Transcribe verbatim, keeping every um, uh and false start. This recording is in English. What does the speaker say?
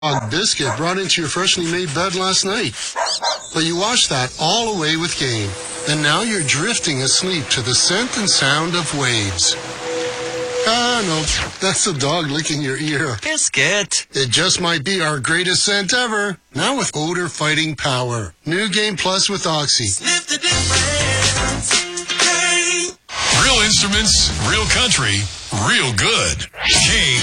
Dog biscuit brought into your freshly made bed last night. But you washed that all away with Gain. And now you're drifting asleep to the scent and sound of waves. Ah, no, that's the dog licking your ear. Biscuit. It just might be our greatest scent ever. Now with odor-fighting power. New Gain Plus with Oxy. Live the difference. Hey. Real instruments, real country, real good. Gain.